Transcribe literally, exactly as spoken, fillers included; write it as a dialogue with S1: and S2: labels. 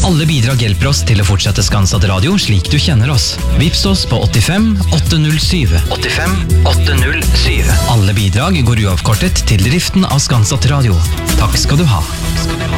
S1: Alle bidrag hjelper oss til å fortsette Skanset Radio slik du kjenner oss. Vips oss på åttifem åtte null syv. åttifem åtte null syv. Alle bidrag går uavkortet til driften av Skanset Radio. Takk skal du ha.